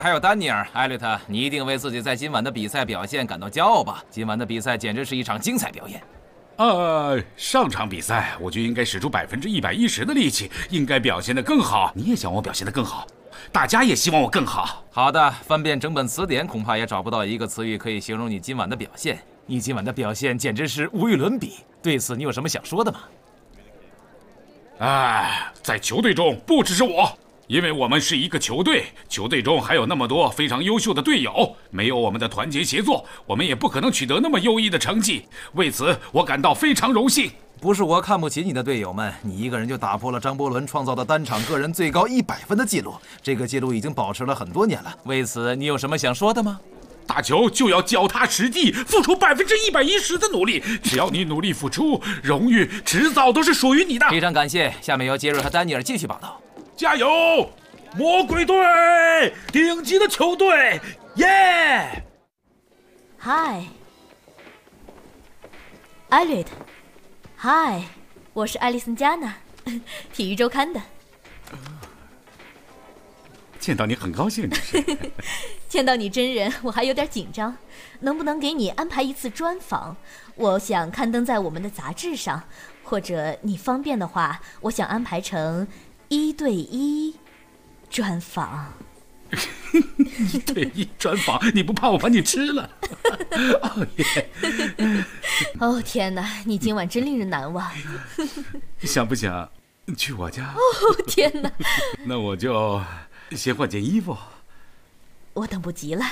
还有丹尼尔、艾略特，你一定为自己在今晚的比赛表现感到骄傲吧？今晚的比赛简直是一场精彩表演。 上场比赛我就应该使出110%的力气，应该表现得更好。你也想我表现得更好，大家也希望我更好。 好的，翻遍整本词典，恐怕也找不到一个词语可以形容你今晚的表现。你今晚的表现简直是无与伦比，对此你有什么想说的吗？ 在球队中不只是我。因为我们是一个球队，球队中还有那么多非常优秀的队友，没有我们的团结协作，我们也不可能取得那么优异的成绩。为此，我感到非常荣幸。 不是我看不起你的队友们，你一个人就打破了张伯伦创造的单场个人最高100分的记录，这个记录已经保持了很多年了。为此，你有什么想说的吗？ 打球就要脚踏实地，付出110%的努力。只要你努力付出，荣誉迟早都是属于你的。 非常感谢，下面由杰瑞和丹尼尔继续报道。 加油，魔鬼队，顶级的球队，耶！ 嗨，艾略特，嗨，我是艾丽森加纳，体育周刊的。 见到你很高兴， 见到你真人，我还有点紧张。能不能给你安排一次专访？我想刊登在我们的杂志上，或者你方便的话，我想安排成1对1专访。 1对1专访，你不怕我把你吃了？ 哦天哪，你今晚真令人难忘。 想不想去我家？ 哦天哪！ 那我就先换件衣服。 我等不及了。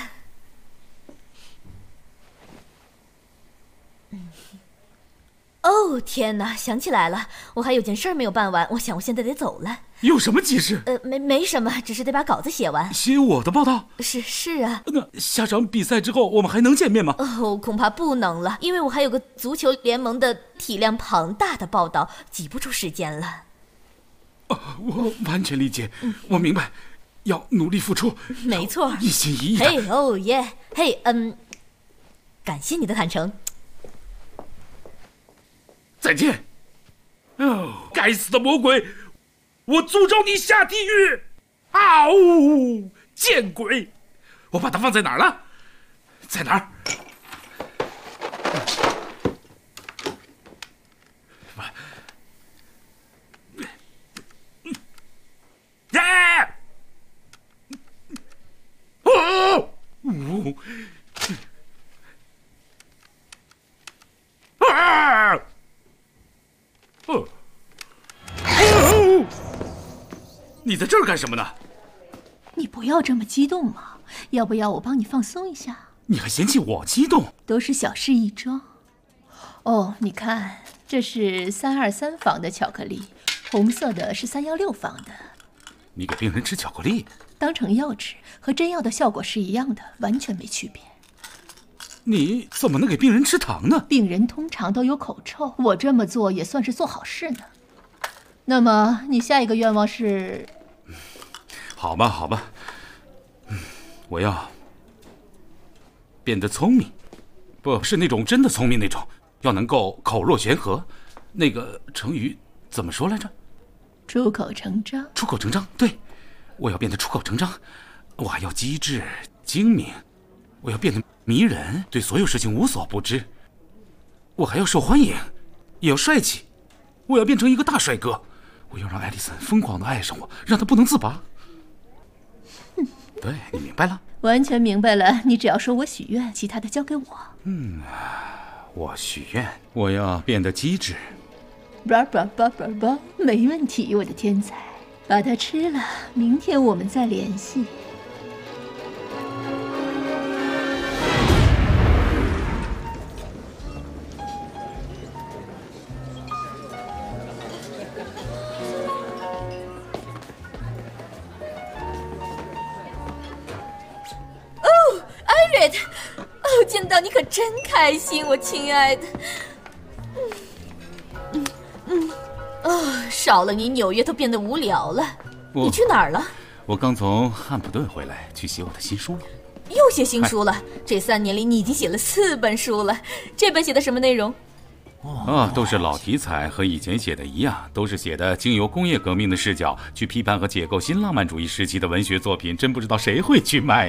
哦天哪，想起来了，我还有件事没有办完，我想我现在得走了。 有什么急事？ 没什么，只是得把稿子写完。 写我的报道？ 是啊。 那下场比赛之后，我们还能见面吗？ 恐怕不能了，因为我还有个足球联盟的体量庞大的报道，挤不出时间了。 我完全理解，我明白，要努力付出。 没错， 一心一意的。 嘿，哦耶，嘿，感谢你的坦诚。 再见。该死的魔鬼，我诅咒你下地狱！见鬼！我把它放在哪儿了？在哪儿？你在这儿干什么呢？ 你不要这么激动嘛，要不要我帮你放松一下？ 你还嫌弃我激动？ 都是小事一桩。哦，你看，这是323坊的巧克力，红色的是316坊的。 你给病人吃巧克力？ 当成药吃，和真药的效果是一样的，完全没区别。 你怎么能给病人吃糖呢？ 病人通常都有口臭，我这么做也算是做好事呢。那么你下一个愿望是？ 好吧，我要变得聪明，不是那种真的聪明那种，要能够口若悬河。那个成语怎么说来着？ 出口成章。 出口成章，对，我要变得出口成章。我还要机智精明，我要变得迷人，对所有事情无所不知。我还要受欢迎，也要帅气。我要变成一个大帅哥，我要让艾丽森疯狂地爱上我，让她不能自拔。对，你明白了？ 完全明白了，你只要说我许愿，其他的交给我。 我许愿，我要变得机智。 没问题，我的天才，把它吃了，明天我们再联系。 见到你可真开心，我亲爱的。少了你，纽约都变得无聊了。你去哪儿了？ 我刚从汉普顿回来，去写我的新书了。 又写新书了？这3年里你已经写了4本书了。这本写的什么内容？ 都是老题材，和以前写的一样，都是写的经由工业革命的视角去批判和解构新浪漫主义时期的文学作品，真不知道谁会去买。